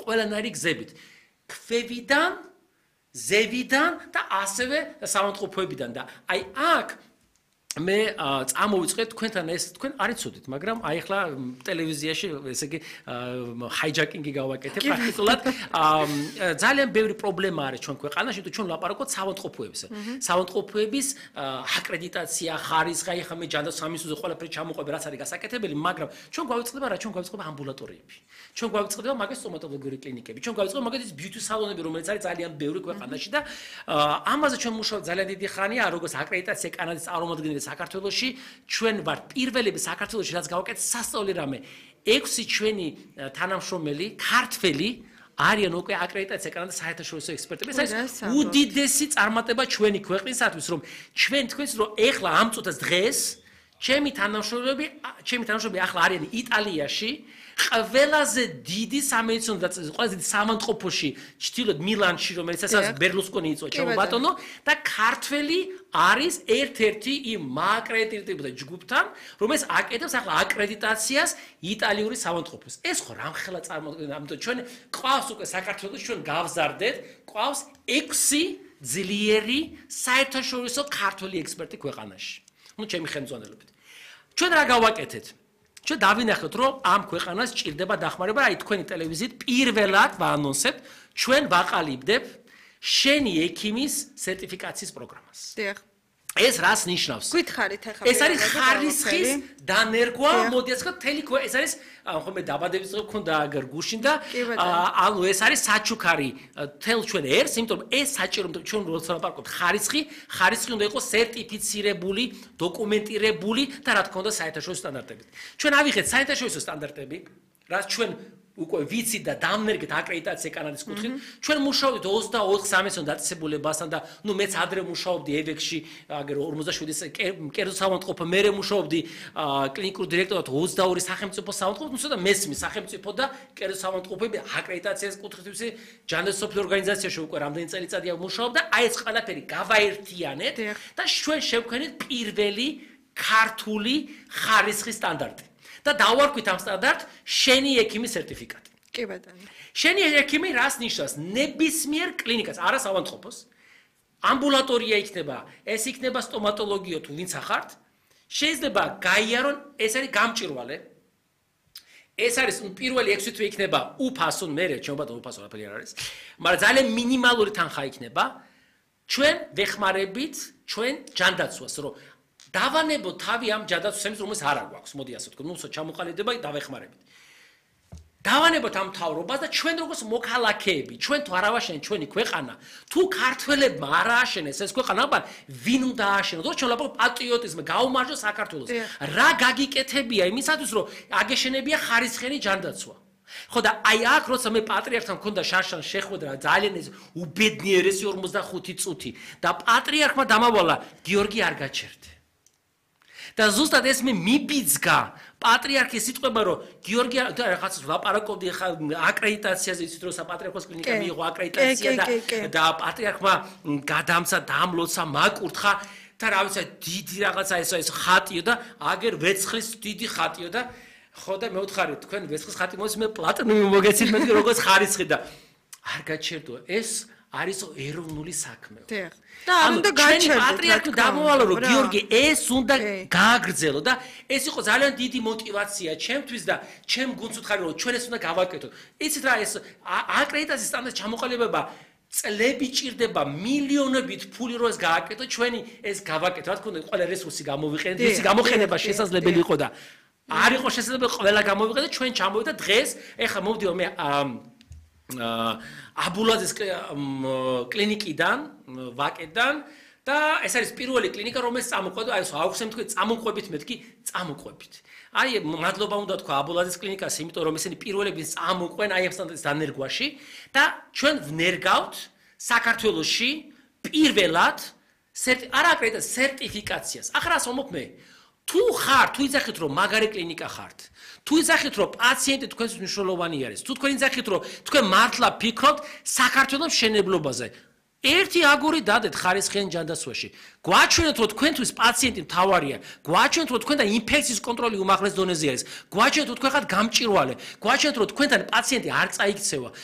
ყველანაირი გზებით. ქვევიდან, ზევიდან და ასევე სამონტყოფოებიდან და აი აქ მე წამოვიწყეთ თქვენთან ეს თქვენ არ იცოდით, მაგრამ აი ახლა ტელევიზიაში ესე იგი ჰაიჯაკინგი გავაკეთებ პრაქტიკულად. ძალიან ბევრი პრობლემა არის ჩვენ ქვეყანაში, თუ ჩვენ ვლაპარაკობთ სამონტყოფოებზე. სამონტყოფოების აკრედიტაცია, ხარისხი, აი ახლა მე ჯანდაცვის ყველაფერი ჩამოყვები, რაც არის გასაკეთებელი, მაგრამ ჩვენ გვავიწყდება რა, ჩვენ გვავიწყდება ამბულატორიები. ჩვენ გვავიწყდება მაგას სტომატოლოგიური კლინიკები. ჩვენ გვავიწყდება მაგას ბიუთი სალონები, რომელიც არის ძალიან ბევრი ქვეყანაში და ამაზე ჩვენ მუშაობთ ძალიან დიდი ხანია, როგორც აკრედიტაცია კანადის წარმომადგენელი საქართველოში ჩვენ ვართ პირველები საქართველოში რაც გავაკეთეთ სასწაული რამე 6 ჩვენი თანამშრომელი ქართველი არიან უკვე აკრედიტაცია კანადის საერთაშორისო ექსპერტები ეს არის უდიდესი წარმატება ჩვენი ქვეყნისათვის რომ ჩვენ თქვენს რომ ეხლა ამ წუთას დღეს ჩემი თანამშრომლები ახლა არიან იტალიაში ყველაზე დიდი სამედიცინო და ყველაზე დიდი სამონტყოფოში ჩtildeოდ მილანში რომელიც ասას ბერლუსკონი იწვა ჩემო ბატონო და ქართველი არის ერთ-ერთი იმ მაკრედიტებდა ჯგუფთან რომელიც აკეთებს ახლა აკრედიტაციას იტალიური სამონტყოფოს ეს ხო რამხელა წარმოადგენს ამიტომ ჩვენ ყავს უკვე საქართველოს ჩვენ გავზარდეთ ყავს 6 ძლიერი საერთაშორისო ქართველი ექსპერტი ქვეყანაში ну ჩემი ხელმძღვანელობით ჩვენ რა გავაკეთეთ ჩვენ დავინახეთ რომ ამ ქვეყანას ჭირდება დახმარება აი თქვენი ტელევიზიით პირველად ვაანონსებთ ჩვენ ვაყალიბდებ შენი ექიმის სერტიფიკაციის პროგრამას დიახ ეს რას ნიშნავს გითხარით ახლა ეს არის ხარისხის დანერგვა მოდი ასე ვთქვათ თელი ეს არის ხომ დაბადების დღე გქონდა აგერ გუშინ და ანუ ეს არის საჩუქარი თელ ჩვენ ერს იმიტომ რომ ეს საჭირო ჩვენ როცა ვაპარაკობთ ხარისხი უნდა იყოს სერტიფიცირებული დოკუმენტირებული და რა თქმა უნდა საერთაშორისო სტანდარტებით ჩვენ ავიღეთ საერთაშორისო სტანდარტები რაც ჩვენ უკვე ვიცით და დამნერგეთ აკრედიტაცია კანადის კუთხით ჩვენ მუშაობდით 24 სამედიცინო დაწესებულებასთან და ნუ მეც ადრე მუშაობდი ევექში აგერ 47-ის კერძო სამონტყოფო მერე მუშაობდი კლინიკურ დირექტორად 22 სახელმწიფო სამონტყოფო ნუ ცოტა მესმის სახელმწიფო და კერძო სამონტყოფოები აკრედიტაციის კუთხით ჯანდაცვის სოფლიო ორგანიზაციაში უკვე რამდენი წელიწადია მუშაობ და აი ეს ყველაფერი გავაერთიანეთ და ჩვენ შევქმნით პირველი ქართული ხარისხის სტანდარტი და დავარქვით ამ სტანდარტ შენი ექიმის სერტიფიკატი. კი ბატონო. შენი ექიმი რას ნიშნავს? ნებისმიერ კლინიკას, არა სამონტყოფოს. ამბულატორია იქნება, ეს იქნება სტომატოლოგია თუ ვინც ახართ. შეიძლება გაიარონ, ეს არის გამჭირვალე. ეს არის პირველი 6 თვე იქნება უფასო, მერე ჩემო ბატონო უფასო რაფერი არ არის. მაგრამ ძალიან მინიმალური თანხა იქნება. ჩვენ ვეხმარებით ჩვენ ჯანდაცვას, რომ დავანებო თავი ამ ჯანდაცვისს რომელიც არ აქვს მოდი ასე ვთქვა ნუ ჩამოყალიბდება დავეხმარებით დავანებოთ ამ თავრობას და ჩვენ როგორც მოქალაქეები ჩვენ თუ არ ავაშენეთ ჩვენი ქვეყანა თუ ქართველებმა არ ააშენეს ეს ქვეყანა აბა ვინ უნდა ააშენოს რო ჩვენ ლაპარაკობ პატრიოტიზმი გაუმარჯოს საქართველოს რა გაგიკეთებია იმისათვის რომ აგეშენებია ხარისხიანი ჯანდაცვა ხო და აი აქ როცა მე პატრიარქთან მქონდა შარშან შეხვედრა ძალიან ეს უბედნიერესი 45 წუთი და პატრიარქმა დამავალა გიორგი არ გაჩერდე და ზუსტად ეს მე მიბიძგა პატრიარქის სიტყვება რომ გიორგი რაღაცას ვაპარაკობდი ხა აკრედიტაციაზე იცით რომ საპატრიარქოს კლინიკა მიიღო აკრედიტაცია და პატრიარქმა გადამცა დამლოცა მაკურთხა და რა ვიცი დიდი რაღაცა ეს ხატიო და აგერ ვეცხლის დიდი ხატიო და ხო და მე ვთხარი თქვენ ვეცხლის ხატი მოდის მე პლატინუმი მოგეცით მე როგორც ხარისხი და არ გაჩერდო ეს არის ეროვნული საქმე. და არ უნდა გაჩერდეთ. პატრიარქი დამოვალა რომ გიორგი ეს უნდა გააგრძელო და ეს იყო ძალიან დიდი мотиваცია ჩემთვის და ჩემ გუნდს ვთხარი რომ ჩვენ ეს უნდა გავაკეთოთ. იცით რა ეს აკრედიტაციის სტანდარტის ჩამოყალიბება წლები ჭირდება მილიონობით ფული რო ეს გააკეთო ჩვენი ეს გავაკეთო. რა თქმა უნდა ყველა რესურსი გამოვიყენეთ, ისი გამოყენება შესაძლებელი იყო და არ იყო შესაძლებელი ყველა გამოვიყენეთ ჩვენ ჩამოვიდა დღეს ეხლა მოვდიო მე აბულაძის კლინიკიდან ვაკედან და ეს არის პირველი კლინიკა რომელიც წამოყვება აი ეს აუხსენ თქვი წამოყვებით მეთქი წამოყვებით აი მადლობა უნდა თქვა აბულაძის კლინიკას იმიტომ რომ ესენი პირველები წამოყვენ აი ამ სტანდარტის დანერგვაში და ჩვენ ვნერგავთ საქართველოში პირველად არა აკრედიტაციას სერტიფიკაციას ახლა რას ვამბობ მე თუ ხარ თუ იძახით რომ მაგარი კლინიკა ხართ თუ იძახით რომ პაციენტი თქვენთვის მნიშვნელოვანი არის თუ თქვენ იძახით რომ თქვენ მართლა ფიქრობთ საქართველოს მშენებლობაზე ერთი აგური დადეთ ხარისხიან ჯანდაცვაში გვაჩვენეთ რომ თქვენთვის პაციენტი მთავარია გვაჩვენეთ რომ თქვენთან ინფექციის კონტროლი უმაღლეს დონეზე არის გვაჩვენეთ რომ თქვენ ხართ გამჭირვალე გვაჩვენეთ რომ თქვენთან პაციენტი არ წაიქცევა